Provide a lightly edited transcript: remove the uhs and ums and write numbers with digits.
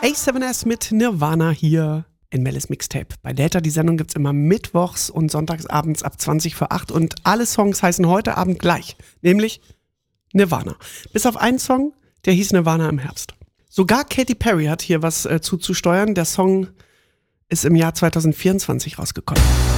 A7S mit Nirvana hier in Melis Mixtape. Bei Delta, die Sendung gibt's immer mittwochs und sonntagsabends ab 20 vor 8 und alle Songs heißen heute Abend gleich, nämlich Nirvana. Bis auf einen Song, der hieß Nirvana im Herbst. Sogar Katy Perry hat hier was zuzusteuern. Der Song ist im Jahr 2024 rausgekommen.